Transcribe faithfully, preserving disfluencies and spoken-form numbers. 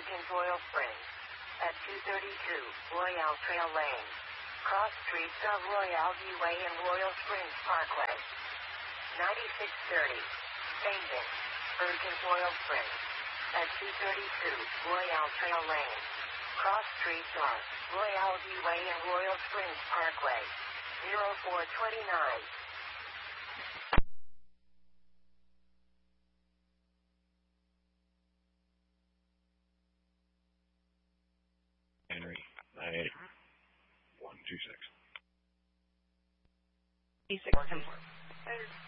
Perkins Oil Springs. At two thirty-two Royale Trail Lane. Cross streets of Royale Way and Royal Springs Parkway. ninety-six thirty Station. Perkins Oil Springs. At two thirty-two Royale Trail Lane. Cross streets of Royale Way and Royal Springs Parkway. zero four twenty-nine. Henry, nine eight one two six. E six ten four.